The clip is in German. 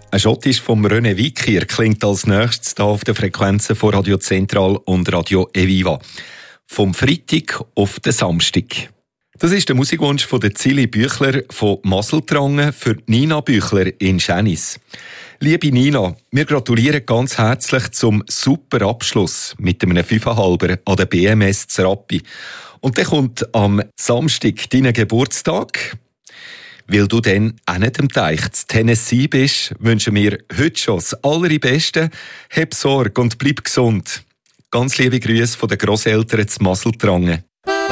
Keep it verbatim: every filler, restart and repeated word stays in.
Ein Schottisch vom René Wikier klingt als nächstes hier auf den Frequenzen von Radio Zentral und Radio Eviva. Vom Freitag auf den Samstag. Das ist der Musikwunsch von der Zili Büchler von Maseltrangen für Nina Büchler in Schänis. Liebe Nina, wir gratulieren ganz herzlich zum super Abschluss mit einem fünfeinhalber an der B M S Zerappi. Und dann kommt am Samstag dein Geburtstag. Weil du dann auch nicht am Teich zu Tennessee bist, wünschen wir heute schon das Allerbeste. Hab Sorge und bleib gesund. Ganz liebe Grüße von den Grosseltern zu Maseltrangen.